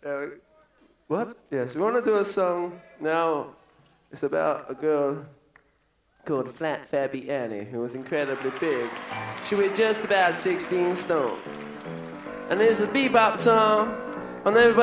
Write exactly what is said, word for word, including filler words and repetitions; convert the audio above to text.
Uh, what? Yes, we want to do a song now. It's about a girl called Flat Fabby Annie, who was incredibly big. She weighed just about sixteen stone. And it's a bebop song on everybody.